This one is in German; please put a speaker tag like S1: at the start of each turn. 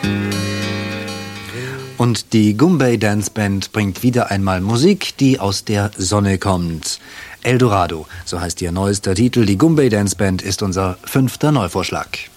S1: Und die Goombay Dance Band bringt wieder einmal Musik, die aus der Sonne kommt. Eldorado, so heißt ihr neuester Titel. Die Goombay Dance Band ist unser 5. Neuvorschlag.